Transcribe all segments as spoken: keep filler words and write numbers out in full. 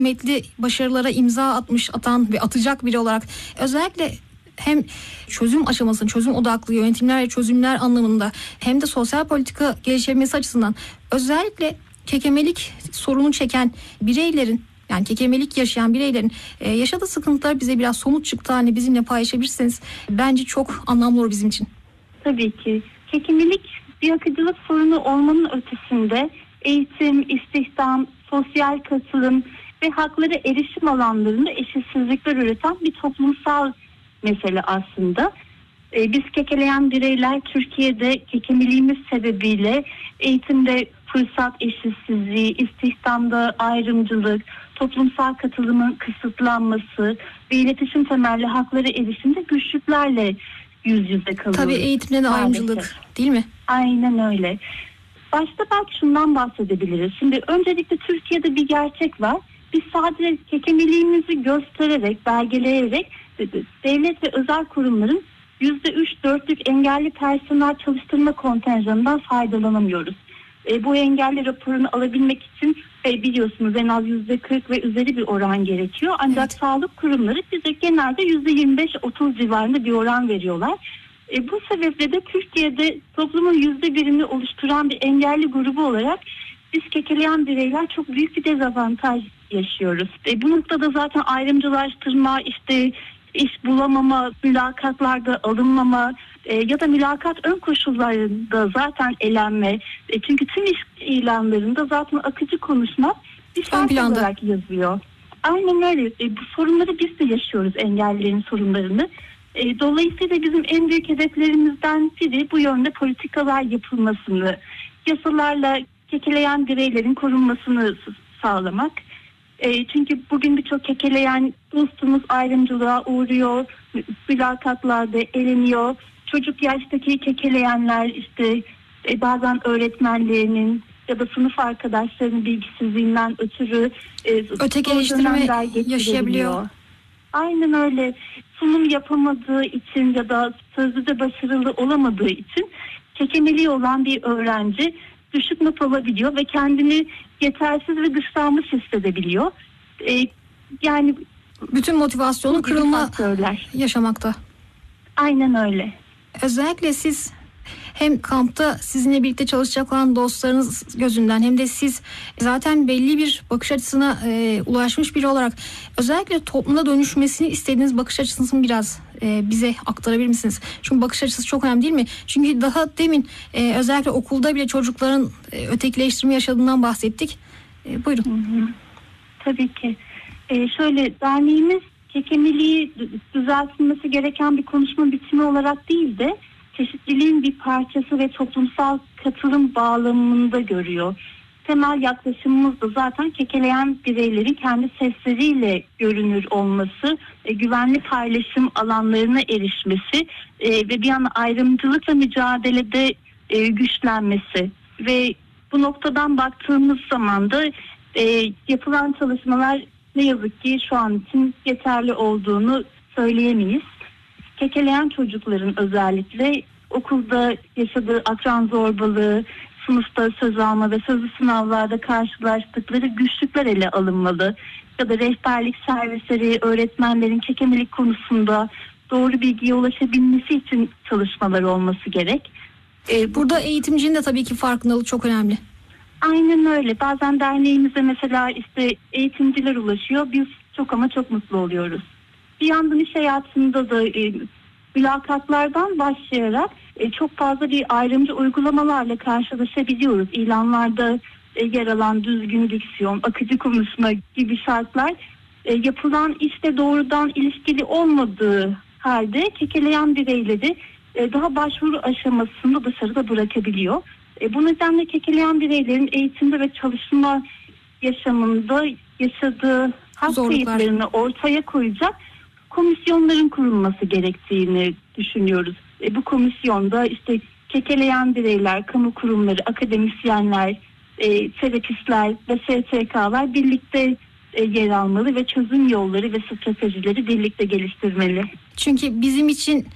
kıymetli başarılara imza atmış, atan ve atacak biri olarak özellikle hem çözüm aşamasının, çözüm odaklı yönetimler ve çözümler anlamında hem de sosyal politika geliştirilmesi açısından özellikle kekemelik sorunu çeken bireylerin, yani kekemelik yaşayan bireylerin e, yaşadığı sıkıntılar bize biraz somut çıktı. Hani bizimle paylaşabilirseniz bence çok anlamlı olur bizim için. Tabii ki. Kekemelik bir akıcılık sorunu olmanın ötesinde eğitim, istihdam, sosyal katılım ve haklara erişim alanlarında eşitsizlikler üreten bir toplumsal mesele aslında. Ee, biz kekeleyen bireyler Türkiye'de kekemeliğimiz sebebiyle eğitimde fırsat eşitsizliği, istihdamda ayrımcılık, toplumsal katılımın kısıtlanması ve iletişim temelli haklara erişimde güçlüklerle yüz yüze kalıyoruz. Tabii eğitimde de ayrımcılık değil mi? Aynen öyle. Başta belki şundan bahsedebiliriz. Şimdi öncelikle Türkiye'de bir gerçek var. Biz sadece kekemeliğimizi göstererek, belgeleyerek devlet ve özel kurumların yüzde üç dörtlük engelli personel çalıştırma kontenjanından faydalanamıyoruz. E, bu engelli raporunu alabilmek için e, biliyorsunuz en az yüzde kırk ve üzeri bir oran gerekiyor. Ancak evet, sağlık kurumları bize genelde yüzde yirmi beş otuz civarında bir oran veriyorlar. E, bu sebeple de Türkiye'de toplumun yüzde birini oluşturan bir engelli grubu olarak biz kekeleyen bireyler çok büyük bir dezavantaj yaşıyoruz. E, bu noktada zaten ayrımcılaştırma, işte iş bulamama, mülakatlarda alınmama e, ya da mülakat ön koşullarında zaten elenme. E, çünkü tüm iş ilanlarında zaten akıcı konuşma bir şart olarak yazıyor. Aynen öyle. E, bu sorunları biz de yaşıyoruz, engellilerin sorunlarını. E, dolayısıyla bizim en büyük hedeflerimizden biri bu yönde politikalar yapılmasını, yasalarla kekeleyen bireylerin korunmasını sağlamak. E, çünkü bugün birçok kekeleyen dostumuz ayrımcılığa uğruyor, mülakatlarda eleniyor. Çocuk yaştaki kekeleyenler işte e, bazen öğretmenlerinin ya da sınıf arkadaşlarının bilgisizliğinden ötürü e, ötekileştirme yaşayabiliyor. Aynen öyle. Sunum yapamadığı için ya da sözlüde başarılı olamadığı için kekemeliği olan bir öğrenci düşük not alabiliyor ve kendini yetersiz ve dışlanmış hissedebiliyor. Ee, yani bütün motivasyonu kırılma yaşamakta. Aynen öyle. Özellikle siz hem kampta sizinle birlikte çalışacak olan dostlarınız gözünden hem de siz zaten belli bir bakış açısına e, ulaşmış biri olarak özellikle toplumda dönüşmesini istediğiniz bakış açısını biraz e, bize aktarabilir misiniz? Çünkü bakış açısı çok önemli değil mi? Çünkü daha demin e, özellikle okulda bile çocukların e, ötekileştirme yaşadığından bahsettik. E, buyurun. Hı hı. Tabii ki. E, şöyle derneğimiz kekemeliği düzeltilmesi gereken bir konuşma biçimi olarak değil de çeşitliliğin bir parçası ve toplumsal katılım bağlamında görüyor. Temel yaklaşımımız da zaten kekeleyen bireylerin kendi sesleriyle görünür olması, e, güvenli paylaşım alanlarına erişmesi e, ve bir yana ayrımcılıkla mücadelede e, güçlenmesi ve bu noktadan baktığımız zaman da e, yapılan çalışmalar ne yazık ki şu an için yeterli olduğunu söyleyemeyiz. Kekeleyen çocukların özellikle okulda yaşadığı akran zorbalığı, sınıfta söz alma ve sözlü sınavlarda karşılaştıkları güçlükler ele alınmalı. Ya da rehberlik servisleri, öğretmenlerin kekemelik konusunda doğru bilgiye ulaşabilmesi için çalışmalar olması gerek. Ee, Burada eğitimcinin de tabii ki farkındalığı çok önemli. Aynen öyle. Bazen derneğimize mesela işte eğitimciler ulaşıyor. Biz çok ama çok mutlu oluyoruz. Bir yandan iş hayatında da e, mülakatlardan başlayarak e, çok fazla bir ayrımcı uygulamalarla karşılaşabiliyoruz. İlanlarda e, yer alan düzgün diksiyon, akıcı konuşma gibi şartlar e, yapılan işte doğrudan ilişkili olmadığı halde kekeleyen bireyleri e, daha başvuru aşamasında dışarıda bırakabiliyor. E, bu nedenle kekeleyen bireylerin eğitimde ve çalışma yaşamında yaşadığı hak kayıplarını ortaya koyacak komisyonların kurulması gerektiğini düşünüyoruz. E, bu komisyonda işte kekeleyen bireyler, kamu kurumları, akademisyenler, e, terapistler ve S T K'lar birlikte e, yer almalı ve çözüm yolları ve stratejileri birlikte geliştirmeli. Çünkü bizim için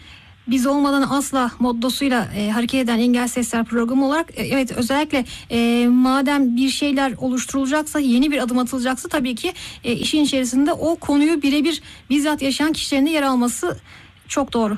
Biz olmadan asla mottosuyla e, hareket eden Engel Sesler programı olarak e, evet özellikle e, madem bir şeyler oluşturulacaksa, yeni bir adım atılacaksa tabii ki e, işin içerisinde o konuyu birebir bizzat yaşayan kişilerin de yer alması çok doğru.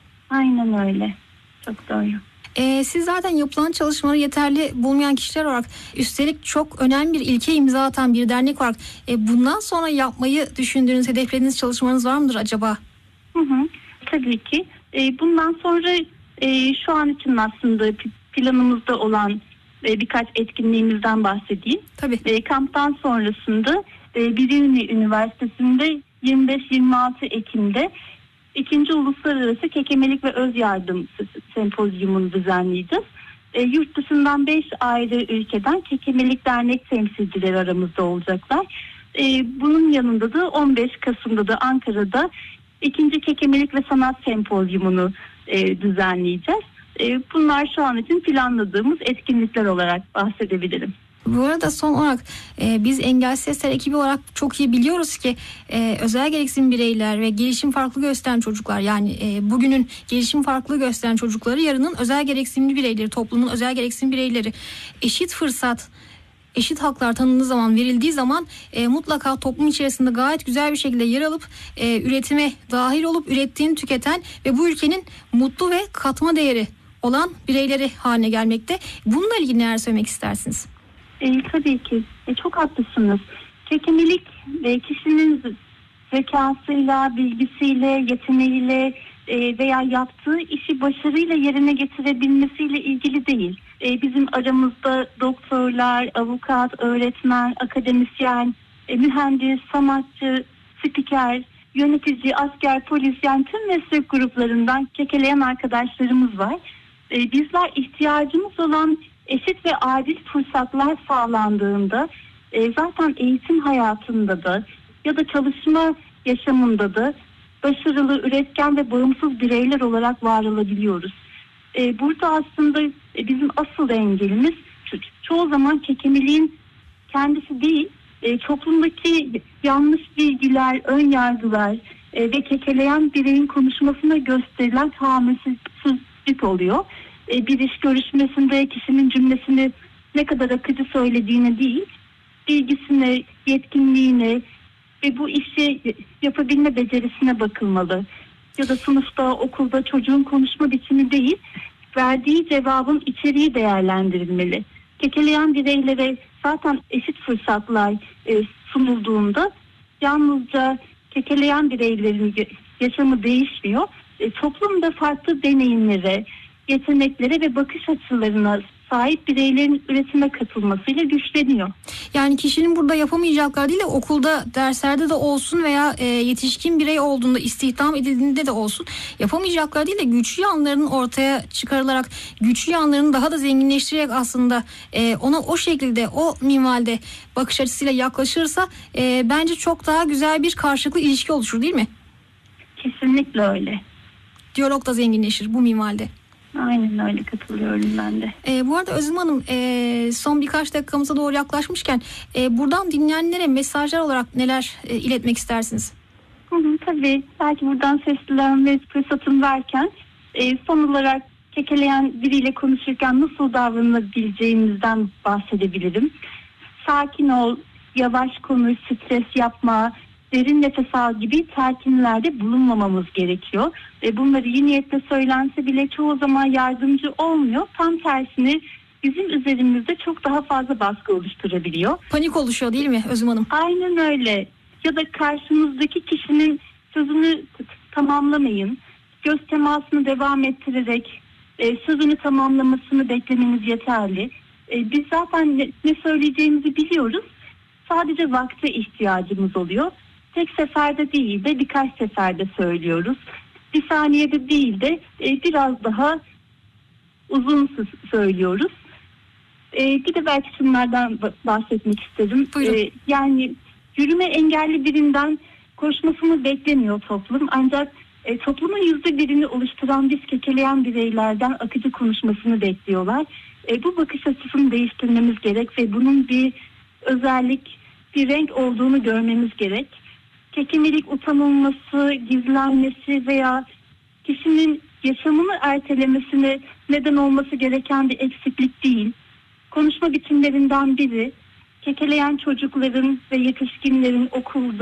Aynen öyle. Çok doğru. Ee, siz zaten yapılan çalışmaları yeterli bulmayan kişiler olarak, üstelik çok önemli bir ilke imza atan bir dernek olarak e, bundan sonra yapmayı düşündüğünüz, hedeflediğiniz çalışmalarınız var mıdır acaba? Hı hı, tabii ki. E, bundan sonra e, şu an için aslında planımızda olan e, birkaç etkinliğimizden bahsedeyim. Tabii. E, kamptan sonrasında e, Birinci Üniversitesi'nde yirmi beş yirmi altı Ekim'de İkinci Uluslararası Kekemelik ve Öz Yardım Sempozyumunu düzenleyeceğiz. E, yurt dışından beş ayrı ülkeden kekemelik dernek temsilcileri aramızda olacaklar. E, bunun yanında da on beş Kasım'da da Ankara'da ikinci Kekemelik ve Sanat Sempozyumunu e, düzenleyeceğiz. E, bunlar şu an için planladığımız etkinlikler olarak bahsedebilirim. Bu arada son olarak e, biz Engel Sesler ekibi olarak çok iyi biliyoruz ki e, özel gereksinim bireyler ve gelişim farklı gösteren çocuklar, yani e, bugünün gelişim farklı gösteren çocukları yarının özel gereksinimli bireyleri, toplumun özel gereksinim bireyleri. Eşit fırsat, eşit haklar tanındığı zaman, verildiği zaman e, mutlaka toplum içerisinde gayet güzel bir şekilde yer alıp e, üretime dahil olup ürettiğini tüketen ve bu ülkenin mutlu ve katma değeri olan bireyleri haline gelmekte. Bununla ilgili neler söylemek istersiniz? E, tabii ki. E, çok haklısınız. Kekemelik e, kişinin zekasıyla, bilgisiyle, yeteneğiyle e, veya yaptığı işi başarıyla yerine getirebilmesiyle ilgili değil. E, bizim aramızda doktorlar, avukat, öğretmen, akademisyen, e, mühendis, sanatçı, spiker, yönetici, asker, polis, yani tüm meslek gruplarından kekeleyen arkadaşlarımız var. E, bizler ihtiyacımız olan eşit ve adil fırsatlar sağlandığında e, zaten eğitim hayatında da ya da çalışma yaşamında da başarılı, üretken ve bağımsız bireyler olarak var olabiliyoruz. E, burada aslında e, bizim asıl engelimiz ço- çoğu zaman kekemeliğin kendisi değil, e, toplumdaki yanlış bilgiler, ön yargılar e, ve kekeleyen bireyin konuşmasına gösterilen tahammülsüzlük oluyor. Bir iş görüşmesinde kişinin cümlesini ne kadar akıcı söylediğine değil, bilgisine, yetkinliğine ve bu işi yapabilme becerisine bakılmalı. Ya da sınıfta, okulda çocuğun konuşma biçimi değil, verdiği cevabın içeriği değerlendirilmeli. Kekeleyen bireylere zaten eşit fırsatlar e, sunulduğunda yalnızca kekeleyen bireylerin yaşamı değişmiyor. E, toplumda farklı deneyimlere, yeteneklere ve bakış açılarına sahip bireylerin üretime katılmasıyla güçleniyor. Yani kişinin burada yapamayacaklar değil de okulda, derslerde de olsun veya e, yetişkin birey olduğunda, istihdam edildiğinde de olsun, yapamayacaklar değil de güçlü yanlarının ortaya çıkarılarak, güçlü yanlarını daha da zenginleştirerek aslında e, ona o şekilde, o minvalde bakış açısıyla yaklaşırsa e, bence çok daha güzel bir karşılıklı ilişki oluşur, değil mi? Kesinlikle öyle. Diyalog da zenginleşir bu minvalde. Aynen öyle, katılıyorum ben de. E, bu arada Özlem Hanım, e, son birkaç dakikamıza doğru yaklaşmışken e, buradan dinleyenlere mesajlar olarak neler e, iletmek istersiniz? Hı hı, tabii. Belki buradan seslenme fırsatım varken e, son olarak kekeleyen biriyle konuşurken nasıl davranabileceğimizden bahsedebilirim. Sakin ol, yavaş konuş, stres yapma, derin nefes al gibi telkinlerde bulunmamamız gerekiyor. Ve bunları iyi niyetle söylense bile çoğu zaman yardımcı olmuyor. Tam tersine bizim üzerimizde çok daha fazla baskı oluşturabiliyor. Panik oluşuyor değil mi Özlem Hanım? Aynen öyle. Ya da karşınızdaki kişinin sözünü t- tamamlamayın. Göz temasını devam ettirerek e, sözünü tamamlamasını beklemeniz yeterli. E, biz zaten ne, ne söyleyeceğimizi biliyoruz. Sadece vakte ihtiyacımız oluyor. Tek seferde değil de birkaç seferde söylüyoruz. Bir saniyede değil de e, biraz daha uzun s- söylüyoruz. E, bir de belki şunlardan bahsetmek isterim. E, yani yürüme engelli birinden koşmasını beklemiyor toplum. Ancak e, toplumun yüzde birini oluşturan biz kekeleyen bireylerden akıcı konuşmasını bekliyorlar. E, bu bakış açısını değiştirmemiz gerek ve bunun bir özellik, bir renk olduğunu görmemiz gerek. Kekemelik utanılması, gizlenmesi veya kişinin yaşamını ertelemesine neden olması gereken bir eksiklik değil. Konuşma biçimlerinden biri, kekeleyen çocukların ve yetişkinlerin okulda